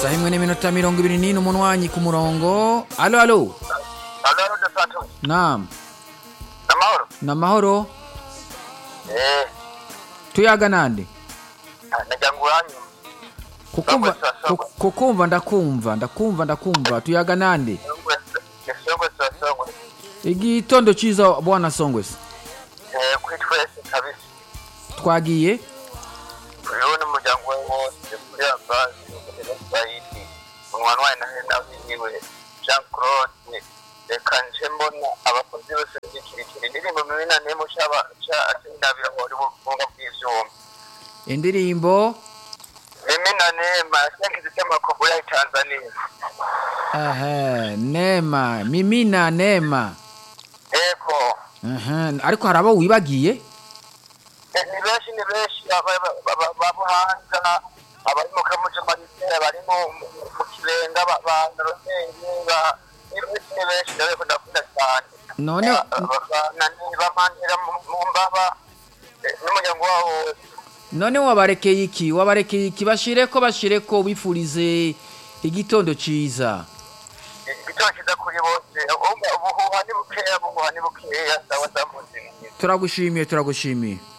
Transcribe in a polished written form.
Sahi imwe n'iminota 20 n'umunwanyi ku murongo. Alo alo. Alo Dasato. Naam. Namahoro. Namahoro. Tuyaga nande? Najanguranye. Kukumva ndakumva tuyaga nande? Songwe Songwe. Igitondo ciza bwana Songwe. Kwitwese kabisa. Twagiye? Uyone umuryango wose kuri abazi Saidi. Umwana wawe na niwe Jean Claude. Reka nje mbona abakozi bose b'ikirikiri ndirimbo mibina nemo cy'indabira muri bunga bw'ivyuma. Indirimbo Mimina nema cyangizitema ko ya Tanzania. Nema, mimina nema. Eko. Ariko haraba wibagiye? Ni benshi babuhanza abari mu kamuja marisera bari mu kirenga banarosenge ni benshi ariko ndakunda cyane. None bamanira mu mbaba n'umuryango wawo. None wabarekeye iki bashireko bifurize igitondo ciza. Igitondo ciza kuri bose ubuhuha ni bukeya sawa. Turagushimiye